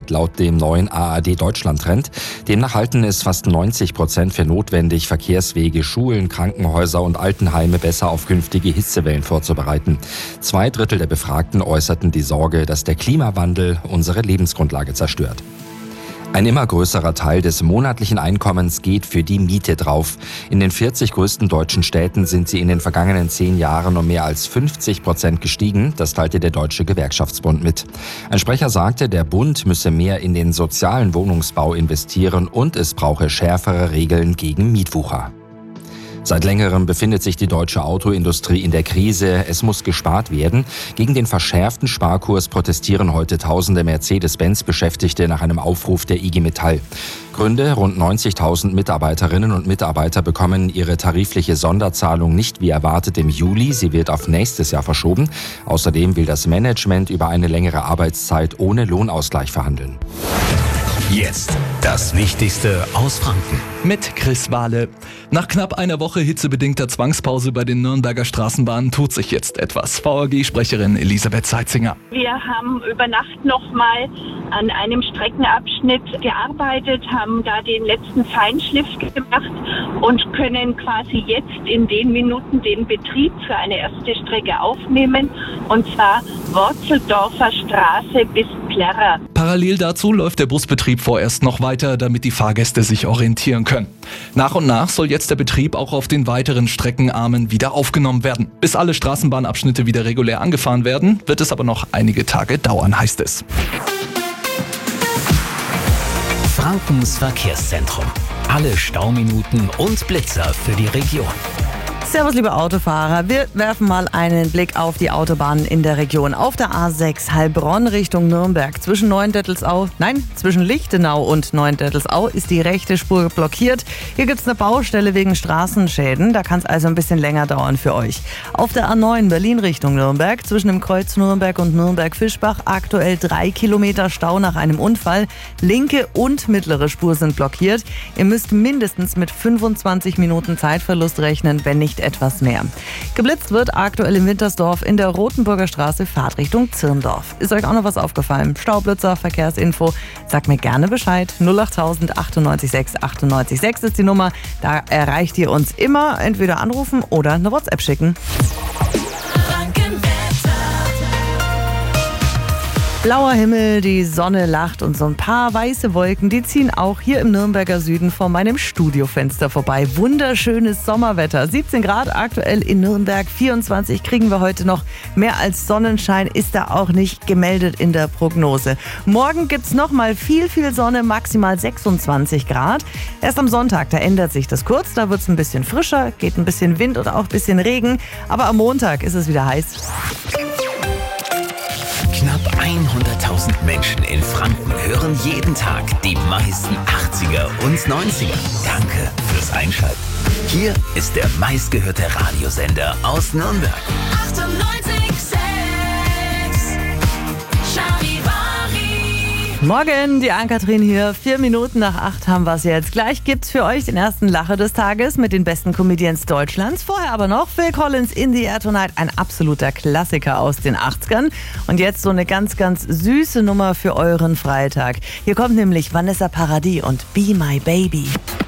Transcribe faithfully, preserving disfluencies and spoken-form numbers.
Prozent laut dem neuen A R D-Deutschland-Trend. Demnach halten es fast neunzig Prozent für notwendig, Verkehrswege, Schulen, Krankenhäuser und Altenheime besser auf künftige Hitzewellen vorzubereiten. Zwei Drittel der Befragten äußerten die Sorge, dass der Klimawandel unsere Lebensgrundlage zerstört. Ein immer größerer Teil des monatlichen Einkommens geht für die Miete drauf. In den vierzig größten deutschen Städten sind sie in den vergangenen zehn Jahren um mehr als fünfzig Prozent gestiegen. Das teilte der Deutsche Gewerkschaftsbund mit. Ein Sprecher sagte, der Bund müsse mehr in den sozialen Wohnungsbau investieren und es brauche schärfere Regeln gegen Mietwucher. Seit längerem befindet sich die deutsche Autoindustrie in der Krise. Es muss gespart werden. Gegen den verschärften Sparkurs protestieren heute tausende Mercedes-Benz-Beschäftigte nach einem Aufruf der I G Metall. Gründe: rund neunzigtausend Mitarbeiterinnen und Mitarbeiter bekommen ihre tarifliche Sonderzahlung nicht wie erwartet im Juli. Sie wird auf nächstes Jahr verschoben. Außerdem will das Management über eine längere Arbeitszeit ohne Lohnausgleich verhandeln. Jetzt das Wichtigste aus Franken. Mit Chris Wahle. Nach knapp einer Woche hitzebedingter Zwangspause bei den Nürnberger Straßenbahnen tut sich jetzt etwas. V A G-Sprecherin Elisabeth Seitzinger. Wir haben über Nacht nochmal an einem Streckenabschnitt gearbeitet, haben da den letzten Feinschliff gemacht und können quasi jetzt in den Minuten den Betrieb für eine erste Strecke aufnehmen, und zwar Worzeldorfer Straße bis Plärrer. Parallel dazu läuft der Busbetrieb vorerst noch weiter, damit die Fahrgäste sich orientieren können. Nach und nach soll jetzt der Betrieb auch auf den weiteren Streckenarmen wieder aufgenommen werden. Bis alle Straßenbahnabschnitte wieder regulär angefahren werden, wird es aber noch einige Tage dauern, heißt es. Frankens Verkehrszentrum. Alle Stauminuten und Blitzer für die Region. Servus, liebe Autofahrer. Wir werfen mal einen Blick auf die Autobahnen in der Region. Auf der A sechs Heilbronn Richtung Nürnberg zwischen Neuendettelsau, nein, zwischen Lichtenau und Neuendettelsau ist die rechte Spur blockiert. Hier gibt es eine Baustelle wegen Straßenschäden. Da kann es also ein bisschen länger dauern für euch. Auf der A neun Berlin Richtung Nürnberg zwischen dem Kreuz Nürnberg und Nürnberg-Fischbach aktuell drei Kilometer Stau nach einem Unfall. Linke und mittlere Spur sind blockiert. Ihr müsst mindestens mit fünfundzwanzig Minuten Zeitverlust rechnen, wenn nicht etwas mehr. Geblitzt wird aktuell in Wintersdorf in der Rotenburger Straße Fahrtrichtung Zirndorf. Ist euch auch noch was aufgefallen? Staublitzer, Verkehrsinfo? Sagt mir gerne Bescheid. null acht tausend achtundneunzig sechs achtundneunzig sechs ist die Nummer. Da erreicht ihr uns immer. Entweder anrufen oder eine WhatsApp schicken. Blauer Himmel, die Sonne lacht und so ein paar weiße Wolken, die ziehen auch hier im Nürnberger Süden vor meinem Studiofenster vorbei. Wunderschönes Sommerwetter. siebzehn Grad aktuell in Nürnberg, vierundzwanzig kriegen wir heute noch. Mehr als Sonnenschein ist da auch nicht gemeldet in der Prognose. Morgen gibt's noch mal viel, viel Sonne, maximal sechsundzwanzig Grad. Erst am Sonntag, da ändert sich das kurz, da wird's ein bisschen frischer, geht ein bisschen Wind oder auch ein bisschen Regen. Aber am Montag ist es wieder heiß. Knapp hunderttausend Menschen in Franken hören jeden Tag die meisten achtziger und neunziger. Danke fürs Einschalten. Hier ist der meistgehörte Radiosender aus Nürnberg. achtundneunzig Komma sechs Charivari. Morgen, die Ann-Kathrin hier. Vier Minuten nach acht haben wir es jetzt. Gleich gibt's für euch den ersten Lacher des Tages mit den besten Comedians Deutschlands. Vorher aber noch Phil Collins, In the Air Tonight, ein absoluter Klassiker aus den achtzigern. Und jetzt so eine ganz, ganz süße Nummer für euren Freitag. Hier kommt nämlich Vanessa Paradis und Be My Baby.